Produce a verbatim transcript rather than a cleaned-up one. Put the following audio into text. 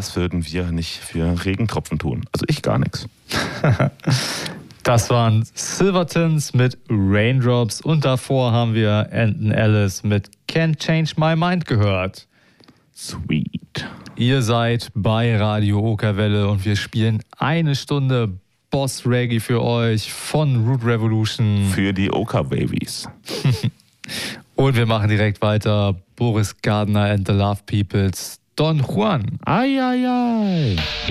was würden wir nicht für Regentropfen tun? Also ich gar nichts. Das waren Silvertons mit Raindrops und davor haben wir Anton Ellis mit Can't Change My Mind gehört. Sweet. Ihr seid bei Radio Okerwelle und wir spielen eine Stunde Boss Reggae für euch von Root Revolution. Für die Oka-Babies. Und wir machen direkt weiter. Boris Gardner and the Love Peoples. Don Juan. Ai, ai, ai.